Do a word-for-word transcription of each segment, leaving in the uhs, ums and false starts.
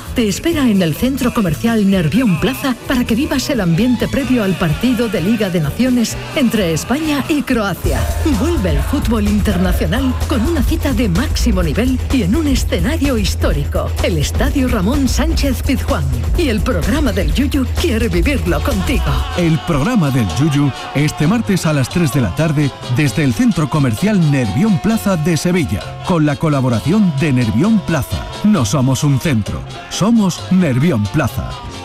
te espera en el Centro Comercial Nervión Plaza para que vivas el ambiente previo al partido de Liga de Naciones entre España y Croacia. Vuelve el fútbol internacional con una cita de máximo nivel y en un escenario histórico, el Estadio Ramón Sánchez Pizjuán. Y el programa del Yuyu quiere vivirlo contigo. El programa del Yuyu este martes a las tres de la tarde desde el Centro Comercial Nervión Plaza de Sevilla, con la colaboración de Nervión Plaza. No somos un centro, somos Nervión Plaza.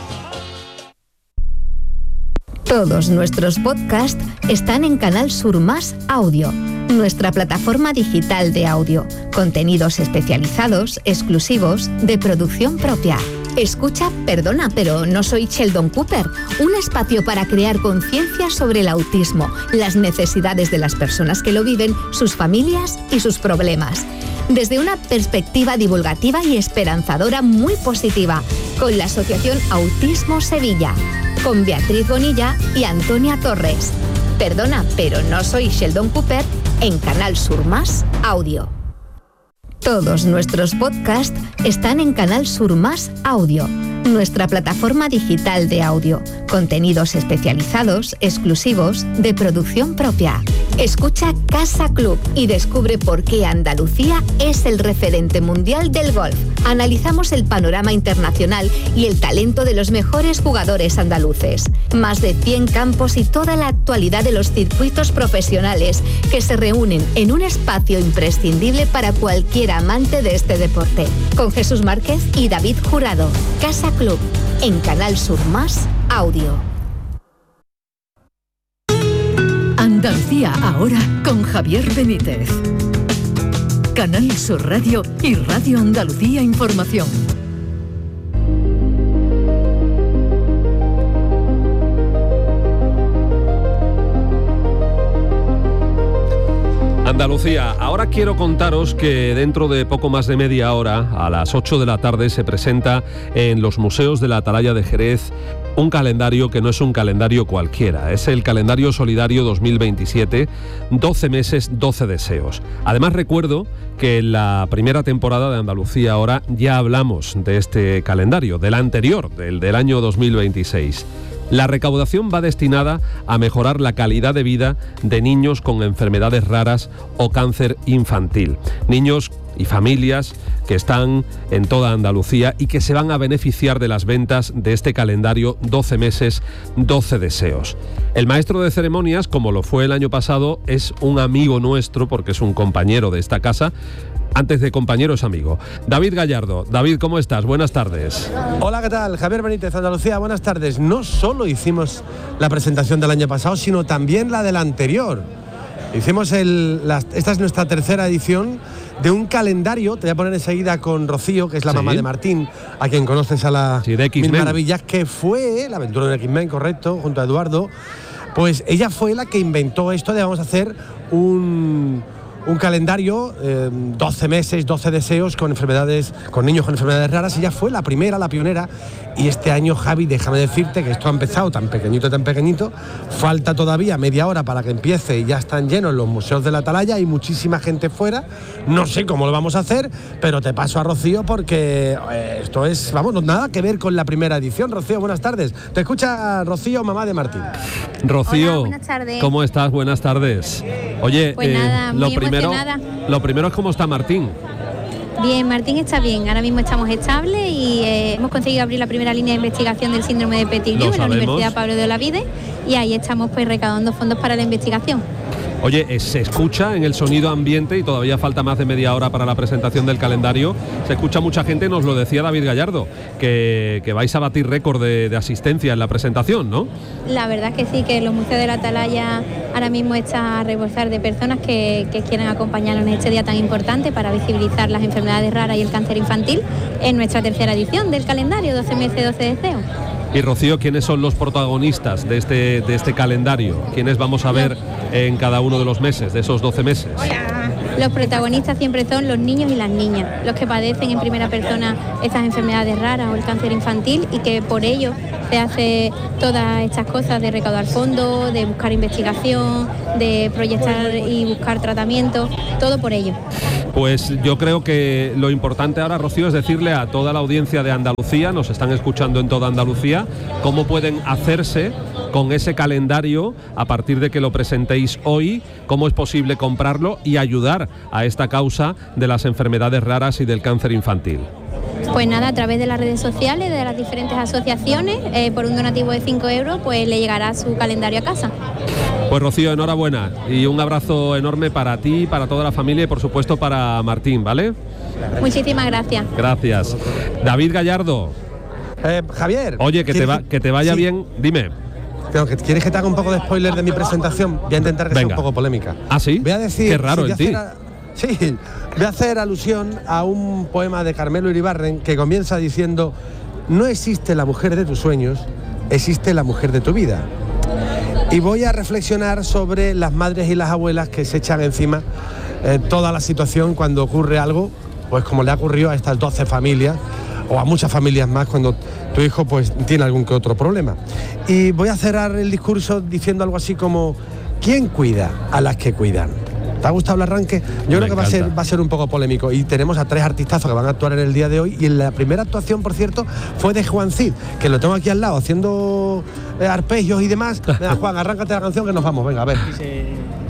Todos nuestros podcasts están en Canal Sur Más Audio, nuestra plataforma digital de audio, contenidos especializados, exclusivos, de producción propia. Escucha Perdona, pero no soy Sheldon Cooper, un espacio para crear conciencia sobre el autismo, las necesidades de las personas que lo viven, sus familias y sus problemas. Desde una perspectiva divulgativa y esperanzadora muy positiva, con la Asociación Autismo Sevilla, con Beatriz Bonilla y Antonia Torres. Perdona, pero no soy Sheldon Cooper, en Canal Sur Más Audio. Todos nuestros podcasts están en Canal Sur Más Audio, nuestra plataforma digital de audio, contenidos especializados, exclusivos, de producción propia. Escucha Casa Club y descubre por qué Andalucía es el referente mundial del golf. Analizamos el panorama internacional y el talento de los mejores jugadores andaluces. Más de cien campos y toda la actualidad de los circuitos profesionales que se reúnen en un espacio imprescindible para cualquier amante de este deporte. Con Jesús Márquez y David Jurado. Casa Club, en Canal Sur Más Audio. Andalucía ahora con Javier Benítez. Canal Sur Radio y Radio Andalucía Información. Andalucía, ahora quiero contaros que dentro de poco más de media hora, a las ocho de la tarde, se presenta en los museos de la Atalaya de Jerez un calendario que no es un calendario cualquiera, es el calendario solidario dos mil veintisiete, doce meses, doce deseos. Además recuerdo que en la primera temporada de Andalucía ahora ya hablamos de este calendario, del anterior, del del año dos mil veintiséis. La recaudación va destinada a mejorar la calidad de vida de niños con enfermedades raras o cáncer infantil. Niños y familias que están en toda Andalucía y que se van a beneficiar de las ventas de este calendario doce meses, doce deseos. El maestro de ceremonias, como lo fue el año pasado, es un amigo nuestro porque es un compañero de esta casa. Antes de compañero es amigo. David Gallardo. David, ¿cómo estás? Buenas tardes. Hola, ¿qué tal? Javier Benítez, Andalucía, buenas tardes. No solo hicimos la presentación del año pasado, sino también la del anterior. Hicimos el... La, esta es nuestra tercera edición de un calendario, te voy a poner enseguida con Rocío, que es la sí. mamá de Martín, a quien conoces a la sí, de Mil Maravillas, que fue la aventura de X-Men, correcto, junto a Eduardo. Pues ella fue la que inventó esto de vamos a hacer un... un calendario, eh, doce meses, doce deseos con enfermedades, con niños con enfermedades raras. Ella fue la primera, la pionera. Y este año, Javi, déjame decirte que esto ha empezado tan pequeñito, tan pequeñito. Falta todavía media hora para que empiece y ya están llenos los museos de la Atalaya. Hay muchísima gente fuera. No sé cómo lo vamos a hacer, pero te paso a Rocío porque eh, esto es, vamos, nada que ver con la primera edición. Rocío, buenas tardes. Te escucha Rocío, mamá de Martín. Rocío, hola, buenas tardes. ¿Cómo estás? Buenas tardes. Oye, pues eh, nada, lo muy primero, emocionada. lo primero es cómo está Martín. Bien, Martín está bien, ahora mismo estamos estables y eh, hemos conseguido abrir la primera línea de investigación del síndrome de Pettigrew en la Universidad Pablo de Olavide y ahí estamos pues recaudando fondos para la investigación. Oye, se escucha en el sonido ambiente y todavía falta más de media hora para la presentación del calendario. Se escucha mucha gente, nos lo decía David Gallardo, que, que vais a batir récord de, de asistencia en la presentación, ¿no? La verdad que sí, que los museos de la Atalaya ahora mismo está a rebosar de personas que, que quieren acompañarnos en este día tan importante para visibilizar las enfermedades raras y el cáncer infantil en nuestra tercera edición del calendario doce meses, doce deseos. Y Rocío, ¿quiénes son los protagonistas de este, de este calendario? ¿Quiénes vamos a ver en cada uno de los meses, de esos doce meses? Hola. los protagonistas siempre son los niños y las niñas, los que padecen en primera persona estas enfermedades raras o el cáncer infantil, y que por ello se hace todas estas cosas de recaudar fondos, de buscar investigación, de proyectar y buscar tratamiento, todo por ello. Pues yo creo que lo importante ahora, Rocío, es decirle a toda la audiencia de Andalucía, nos están escuchando en toda Andalucía, cómo pueden hacerse con ese calendario a partir de que lo presentéis hoy, cómo es posible comprarlo y ayudar a esta causa de las enfermedades raras y del cáncer infantil. Pues nada, a través de las redes sociales, de las diferentes asociaciones, eh, por un donativo de cinco euros, pues le llegará su calendario a casa. Pues Rocío, enhorabuena y un abrazo enorme para ti, para toda la familia y por supuesto para Martín, ¿vale? Muchísimas gracias. Gracias. David Gallardo. Eh, Javier. Oye, que te, va, que te vaya sí. bien, dime. Creo que ¿Quieres que te haga un poco de spoiler de mi presentación? Voy a intentar que Venga. sea un poco polémica. ¿Ah, sí? Voy a decir, Qué raro sí, en ti. A, sí, voy a hacer alusión a un poema de Carmelo Iribarren que comienza diciendo: no existe la mujer de tus sueños, existe la mujer de tu vida. Y voy a reflexionar sobre las madres y las abuelas que se echan encima eh, toda la situación cuando ocurre algo, pues como le ha ocurrido a estas doce familias, o a muchas familias más cuando tu hijo pues tiene algún que otro problema. Y voy a cerrar el discurso diciendo algo así como: ¿quién cuida a las que cuidan? ¿Te ha gustado el arranque? Yo Me creo que va a, ser, va a ser un poco polémico. Y tenemos a tres artistazos que van a actuar en el día de hoy. Y en la primera actuación, por cierto, fue de Juan Cid, que lo tengo aquí al lado haciendo eh, arpegios y demás. Venga, Juan, arráncate la canción que nos vamos. Venga, a ver.